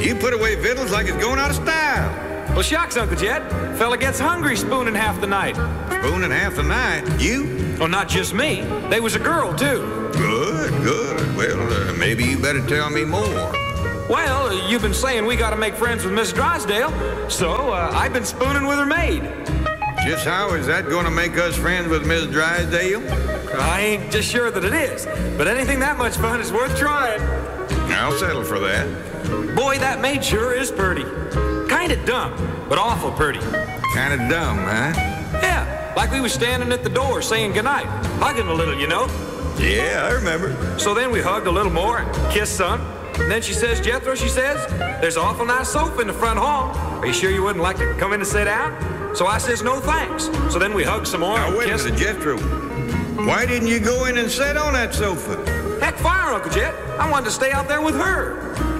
You put away victuals like it's going out of style. Well, shucks, Uncle Jed. Fella gets hungry spooning half the night. Spooning half the night? You? Well, not just me. They was a girl, too. Good. Well, maybe you better tell me more. Well, you've been saying we got to make friends with Miss Drysdale, so I've been spooning with her maid. Just how is that going to make us friends with Miss Drysdale? I ain't just sure that it is, but anything that much fun is worth trying. I'll settle for that. Boy, that maid sure is pretty. Kind of dumb, but awful pretty. Kind of dumb, huh? Yeah, like we was standing at the door saying goodnight, hugging a little, you know? Yeah, I remember. So then we hugged a little more and kissed some. And then she says, Jethro, she says, there's an awful nice sofa in the front hall. Are you sure you wouldn't like to come in and sit down? So I says, no thanks. So then we hugged some more. Now, wait a minute, Jethro. Why didn't you go in and sit on that sofa? Heck, fire, Uncle Jet. I wanted to stay out there with her.